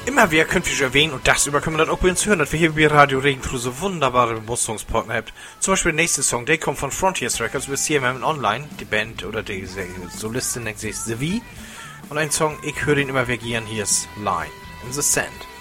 Immer wieder könnt ihr schon erwähnen, und das über können wir dann auch bei uns hören, dass wir hier bei Radio Regentrue so wunderbare Musterungspartner habt. Zum Beispiel der nächste Song, der kommt von Frontiers Records, wir CMM Online, die Band oder die Solistin nennt sich The V. Und ein Song, ich höre ihn immer wieder gern, hier ist Line in the Sand.